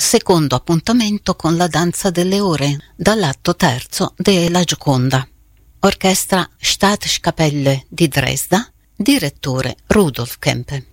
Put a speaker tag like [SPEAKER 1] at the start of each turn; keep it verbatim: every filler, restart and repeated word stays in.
[SPEAKER 1] secondo appuntamento con la danza delle ore, dall'atto terzo della Gioconda. Orchestra Staatskapelle di Dresda, direttore Rudolf Kempe.